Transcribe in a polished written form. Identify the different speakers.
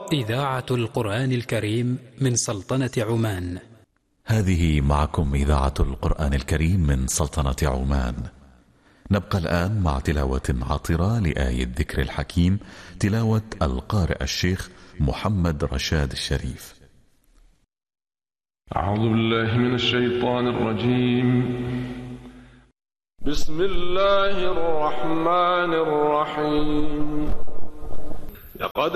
Speaker 1: إذاعة القرآن الكريم من سلطنة عمان.
Speaker 2: هذه معكم إذاعة القرآن الكريم من سلطنة عمان. نبقى الآن مع تلاوة عطرة لآية ذكر الحكيم، تلاوة القارئ الشيخ محمد رشاد الشريف.
Speaker 3: أعوذ بالله من الشيطان الرجيم. بسم الله الرحمن الرحيم. لقد